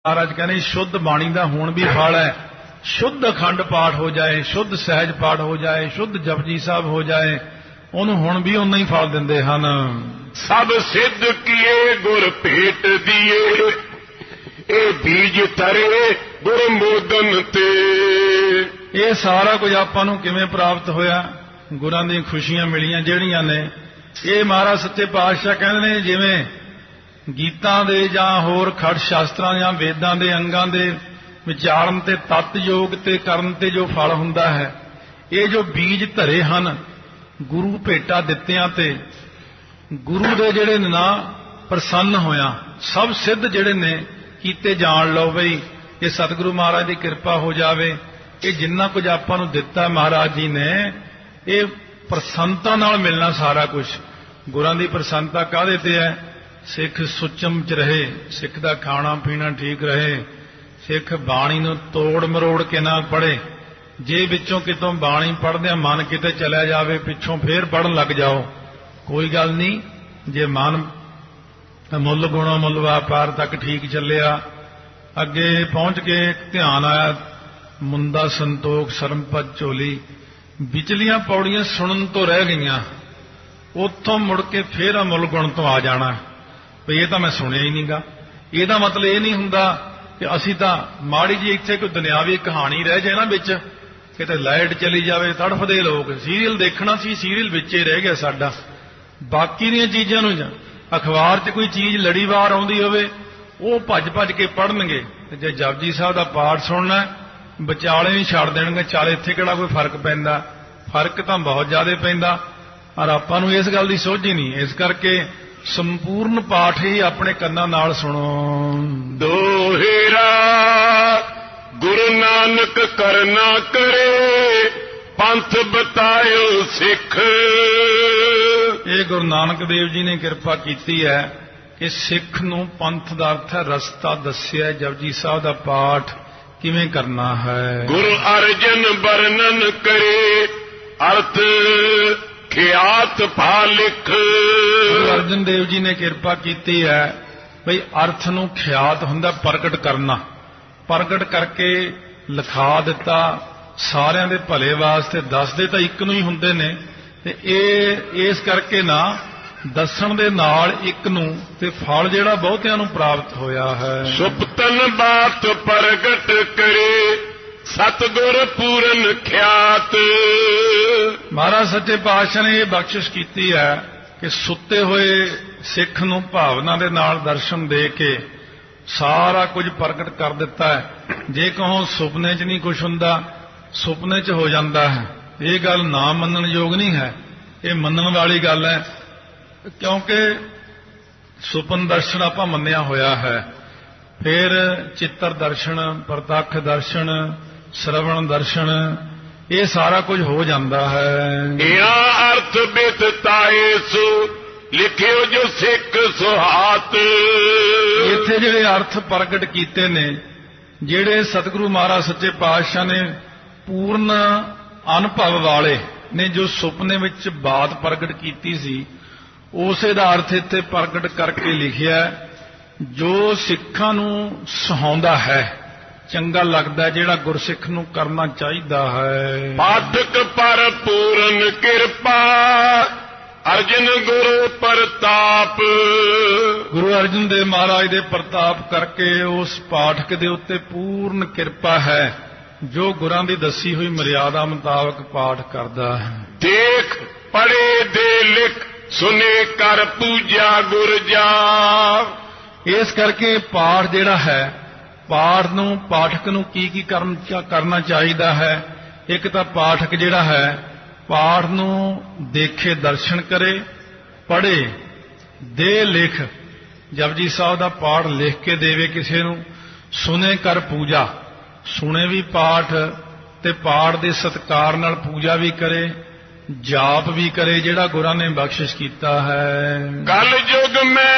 ਮਹਾਰਾਜ ਕਹਿੰਦੇ ਸ਼ੁੱਧ ਬਾਣੀ ਦਾ ਹੁਣ ਵੀ ਫਲ ਹੈ। शुद्ध अखंड पाठ हो जाए, शुद्ध सहज पाठ हो जाए, शुद्ध जपजी साहब हो जाए, ਉਹਨੂੰ ਹੁਣ ਵੀ ਉਨਾ ਹੀ ਫਲ ਦਿੰਦੇ ਹਨ। ਸਭ ਸਿੱਧ ਕੀਏ ਗੁਰ ਭੇਟ ਦੀਏ, ਇਹ ਬੀਜ ਧਰੇ ਗੁਰ ਮੋਦਨ ਤੇ। ਇਹ ਸਾਰਾ ਕੁਝ ਆਪਾਂ ਨੂੰ ਕਿਵੇਂ ਪ੍ਰਾਪਤ ਹੋਇਆ? ਗੁਰਾਂ ਦੀਆਂ ਖੁਸ਼ੀਆਂ ਮਿਲੀਆਂ ਜਿਹੜੀਆਂ ਨੇ। ਇਹ ਮਹਾਰਾਜ ਸੱਚੇ ਪਾਤਸ਼ਾਹ ਕਹਿੰਦੇ ਨੇ ਜਿਵੇਂ ਗੀਤਾਂ ਦੇ ਜਾਂ ਹੋਰ ਖੜ ਸ਼ਾਸਤਰਾਂ ਜਾਂ ਵੇਦਾਂ ਦੇ ਅੰਗਾਂ ਦੇ ਵਿਚਾਰਨ ਤੇ ਤਤ ਯੋਗ ਤੇ ਕਰਨ ਤੇ ਜੋ ਫਲ ਹੁੰਦਾ ਹੈ, ਇਹ ਜੋ ਬੀਜ ਧਰੇ ਹਨ ਗੁਰੂ ਭੇਟਾ ਦਿੱਤਿਆਂ ਤੇ, ਗੁਰੂ ਦੇ ਜਿਹੜੇ ਨਾ ਪ੍ਰਸੰਨ ਹੋਇਆ ਸਭ ਸਿੱਧ ਜਿਹੜੇ ਨੇ ਕੀਤੇ ਜਾਣ ਲਓ ਬਈ ਇਹ ਸਤਿਗੁਰੂ ਮਹਾਰਾਜ ਦੀ ਕਿਰਪਾ ਹੋ ਜਾਵੇ। ਇਹ ਜਿੰਨਾ ਕੁਝ ਆਪਾਂ ਨੂੰ ਦਿੱਤਾ ਮਹਾਰਾਜ ਜੀ ਨੇ, ਇਹ ਪ੍ਰਸੰਨਤਾ ਨਾਲ ਮਿਲਣਾ ਸਾਰਾ ਕੁਝ। ਗੁਰਾਂ ਦੀ ਪ੍ਰਸੰਨਤਾ ਕਾਹਦੇ ਤੇ ਹੈ? ਸਿੱਖ ਸੁਚਮ ਚ ਰਹੇ, ਸਿੱਖ ਦਾ ਖਾਣਾ ਪੀਣਾ ਠੀਕ ਰਹੇ, ਸਿੱਖ ਬਾਣੀ ਨੂੰ ਤੋੜ ਮਰੋੜ ਕੇ ਨਾ ਪੜ੍ਹੇ। ਜੇ ਵਿੱਚੋਂ ਕਿਤੋਂ ਬਾਣੀ ਪੜ੍ਹਦਿਆਂ ਮਨ ਕਿਤੇ ਚਲਿਆ ਜਾਵੇ, ਪਿੱਛੋਂ ਫੇਰ ਪੜ੍ਹਨ ਲੱਗ ਜਾਓ, ਕੋਈ ਗੱਲ ਨਹੀਂ। ਜੇ ਮਨ ਮੁੱਲ ਗੁਣੋਂ ਮੁੱਲ ਵਪਾਰ ਤੱਕ ਠੀਕ ਚੱਲਿਆ, ਅੱਗੇ ਪਹੁੰਚ ਕੇ ਧਿਆਨ ਆਇਆ ਮੁੰਦਾ ਸੰਤੋਖ ਸਰਮਪਦ ਝੋਲੀ, ਵਿਚਲੀਆਂ ਪੌੜੀਆਂ ਸੁਣਨ ਤੋਂ ਰਹਿ ਗਈਆਂ, ਉੱਥੋਂ ਮੁੜ ਕੇ ਫੇਰ ਮੁੱਲ ਗੁਣ ਤੋਂ ਆ ਜਾਣਾ ਵੀ ਇਹ ਤਾਂ ਮੈਂ ਸੁਣਿਆ ਹੀ ਨਹੀਂਗਾ। ਇਹਦਾ ਮਤਲਬ ਇਹ ਨਹੀਂ ਹੁੰਦਾ ਕਿ ਅਸੀਂ ਤਾਂ ਮਾੜੀ ਜੀ ਇੱਥੇ ਕੋਈ ਦੁਨਿਆਵੀ ਕਹਾਣੀ ਰਹਿ ਜਾਏ ਨਾ ਵਿੱਚ, ਕਿਤੇ ਲਾਈਟ ਚਲੀ ਜਾਵੇ ਤੜਫਦੇ ਲੋਕ, ਸੀਰੀਅਲ ਦੇਖਣਾ ਸੀ ਸੀਰੀਅਲ ਵਿੱਚੇ ਰਹਿ ਗਿਆ ਸਾਡਾ। ਬਾਕੀ ਦੀਆਂ ਚੀਜ਼ਾਂ ਨੂੰ ਅਖਬਾਰ 'ਚ ਕੋਈ ਚੀਜ਼ ਲੜੀਵਾਰ ਆਉਂਦੀ ਹੋਵੇ ਉਹ ਭੱਜ ਭੱਜ ਕੇ ਪੜ੍ਹਨਗੇ, ਤੇ ਜੇ ਜਪਜੀ ਸਾਹਿਬ ਦਾ ਪਾਠ ਸੁਣਨਾ ਵਿਚਾਲੇ ਹੀ ਛੱਡ ਦੇਣਗੇ। ਚੱਲ ਇੱਥੇ ਕਿਹੜਾ ਕੋਈ ਫਰਕ ਪੈਂਦਾ? ਫਰਕ ਤਾਂ ਬਹੁਤ ਜ਼ਿਆਦਾ ਪੈਂਦਾ, ਪਰ ਆਪਾਂ ਨੂੰ ਇਸ ਗੱਲ ਦੀ ਸੋਝ ਹੀ ਨਹੀਂ। ਇਸ ਕਰਕੇ ਸੰਪੂਰਨ ਪਾਠ ਹੀ ਆਪਣੇ ਕੰਨਾਂ ਨਾਲ ਸੁਣੋ। ਦੋਹੇਰਾ ਗੁਰੂ ਨਾਨਕ ਕਰਨਾ ਕਰੇ, ਪੰਥ ਬਤਾਇਓ ਸਿੱਖ। ਇਹ ਗੁਰੂ ਨਾਨਕ ਦੇਵ ਜੀ ਨੇ ਕਿਰਪਾ ਕੀਤੀ ਹੈ ਕਿ ਸਿੱਖ ਨੂੰ ਪੰਥ ਦਾ ਅਰਥ ਹੈ ਰਸਤਾ ਦੱਸਿਆ। ਜਪਜੀ ਸਾਹਿਬ ਦਾ ਪਾਠ ਕਿਵੇਂ ਕਰਨਾ ਹੈ। ਗੁਰੂ ਅਰਜਨ ਵਰਣਨ ਕਰੇ, ਅਰਥ ਖਿਆਤ ਭਾ ਲਿਖ। ਗੁਰੂ ਅਰਜਨ ਦੇਵ ਜੀ ਨੇ ਕਿਰਪਾ ਕੀਤੀ ਹੈ ਬਈ ਅਰਥ ਨੂੰ ਖਿਆਤ ਹੁੰਦਾ ਪ੍ਰਗਟ ਕਰਨਾ, ਪ੍ਰਗਟ ਕਰਕੇ ਲਿਖਾ ਦਿੱਤਾ। ਸਾਰਿਆਂ ਦੇ ਭਲੇ ਵਾਸਤੇ ਦੱਸਦੇ ਤਾਂ ਇੱਕ ਨੂੰ ਹੀ ਹੁੰਦੇ ਨੇ, ਤੇ ਇਹ ਇਸ ਕਰਕੇ ਨਾ ਦੱਸਣ ਦੇ ਨਾਲ ਇੱਕ ਨੂੰ, ਤੇ ਫਲ ਜਿਹੜਾ ਬਹੁਤਿਆਂ ਨੂੰ ਪ੍ਰਾਪਤ ਹੋਇਆ ਹੈ। ਸੁਪਤਨ ਬਾਤ ਪ੍ਰਗਟ ਕਰੇ, ਸਤਿਗੁਰ ਪੂਰਨ ਖਿਆਤ। ਮਹਾਰਾਜ ਸੱਚੇ ਪਾਤਸ਼ਾਹ ਨੇ ਇਹ ਬਖਸ਼ਿਸ਼ ਕੀਤੀ ਹੈ ਕਿ ਸੁੱਤੇ ਹੋਏ ਸਿੱਖ ਨੂੰ ਭਾਵਨਾ ਦੇ ਨਾਲ ਦਰਸ਼ਨ ਦੇ ਕੇ ਸਾਰਾ ਕੁਝ ਪ੍ਰਗਟ ਕਰ ਦਿੱਤਾ ਹੈ। ਜੇ ਕਹੋ ਸੁਪਨੇ 'ਚ ਨਹੀਂ ਕੁਝ ਹੁੰਦਾ, ਸੁਪਨੇ 'ਚ ਹੋ ਜਾਂਦਾ ਹੈ। ਇਹ ਗੱਲ ਨਾ ਮੰਨਣ ਯੋਗ ਨਹੀਂ ਹੈ, ਇਹ ਮੰਨਣ ਵਾਲੀ ਗੱਲ ਹੈ, ਕਿਉਂਕਿ ਸੁਪਨ ਦਰਸ਼ਨ ਆਪਾਂ ਮੰਨਿਆ ਹੋਇਆ ਹੈ। ਫਿਰ ਚਿੱਤਰ ਦਰਸ਼ਨ, ਪ੍ਰਤੱਖ ਦਰਸ਼ਨ, ਸ਼ਰਵਣ ਦਰਸ਼ਨ, ਇਹ ਸਾਰਾ ਕੁਝ ਹੋ ਜਾਂਦਾ ਹੈ। ਇਹ ਅਰਥ ਬਿਤਤਾਏ ਸੋ ਲਿਖਿਓ ਜੋ ਸਿੱਖ ਸੁਹਾਤ। ਇੱਥੇ ਜਿਹੜੇ ਅਰਥ ਪ੍ਰਗਟ ਕੀਤੇ ਨੇ, ਜਿਹੜੇ ਸਤਿਗੁਰੂ ਮਹਾਰਾਜ ਸੱਚੇ ਪਾਤਸ਼ਾਹ ਨੇ ਪੂਰਨ ਅਨੁਭਵ ਵਾਲੇ ਨੇ ਜੋ ਸੁਪਨੇ ਵਿੱਚ ਬਾਤ ਪ੍ਰਗਟ ਕੀਤੀ ਸੀ, ਉਸੇ ਦਾ ਅਰਥ ਇੱਥੇ ਪ੍ਰਗਟ ਕਰਕੇ ਲਿਖਿਆ। ਜੋ ਸਿੱਖਾਂ ਨੂੰ ਸੁਹਾਉਂਦਾ ਹੈ, ਚੰਗਾ ਲੱਗਦਾ, ਜਿਹੜਾ ਗੁਰਸਿੱਖ ਨੂੰ ਕਰਨਾ ਚਾਹੀਦਾ ਹੈ। ਪਾਠਕ ਪਰ ਪੂਰਨ ਕਿਰਪਾ, ਅਰਜਨ ਗੁਰੂ ਪ੍ਰਤਾਪ। ਗੁਰੂ ਅਰਜਨ ਦੇਵ ਮਹਾਰਾਜ ਦੇ ਪ੍ਰਤਾਪ ਕਰਕੇ ਉਸ ਪਾਠਕ ਦੇ ਉੱਤੇ ਪੂਰਨ ਕਿਰਪਾ ਹੈ ਜੋ ਗੁਰਾਂ ਦੀ ਦੱਸੀ ਹੋਈ ਮਰਿਆਦਾ ਮੁਤਾਬਕ ਪਾਠ ਕਰਦਾ ਹੈ। ਦੇਖ ਪੜੇ ਦੇ ਲਿਖ, ਸੁਨੇ ਕਰ ਪੂਜਾ ਗੁਰ ਜਾ। ਇਸ ਕਰਕੇ ਪਾਠ ਜਿਹੜਾ ਹੈ, ਪਾਠ ਨੂੰ ਪਾਠਕ ਨੂੰ ਕੀ ਕੀ ਕਰਨਾ ਚਾਹੀਦਾ ਹੈ। ਇੱਕ ਤਾਂ ਪਾਠਕ ਜਿਹੜਾ ਹੈ ਪਾਠ ਨੂੰ ਦੇਖੇ, ਦਰਸ਼ਨ ਕਰੇ, ਪੜ੍ਹੇ, ਦੇ ਲਿਖ, ਜਪਜੀ ਸਾਹਿਬ ਦਾ ਪਾਠ ਲਿਖ ਕੇ ਦੇਵੇ ਕਿਸੇ ਨੂੰ। ਸੁਨੇ ਕਰ ਪੂਜਾ, ਸੁਣੇ ਵੀ ਪਾਠ ਤੇ ਪਾਠ ਦੇ ਸਤਿਕਾਰ ਨਾਲ ਪੂਜਾ ਵੀ ਕਰੇ, ਜਾਪ ਵੀ ਕਰੇ ਜਿਹੜਾ ਗੁਰਾਂ ਨੇ ਬਖਸ਼ਿਸ਼ ਕੀਤਾ ਹੈ। ਕਲ ਯੁਗ ਮੈਂ